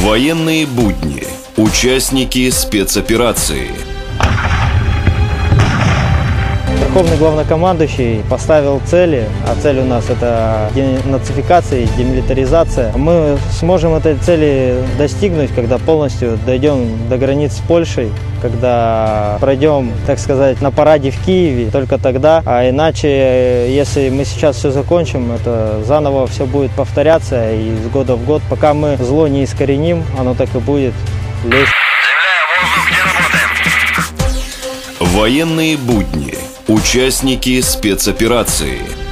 Военные будни. Участники спецоперации. Верховный главнокомандующий поставил цели, а цель у нас это денацификация и демилитаризация. Мы сможем этой цели достигнуть, когда полностью дойдем до границ с Польшей, когда пройдем, так сказать, на параде в Киеве, только тогда. А иначе, если мы сейчас все закончим, это заново все будет повторяться, и с года в год, пока мы зло не искореним, оно так и будет лезть. Военные будни. Участники спецоперации.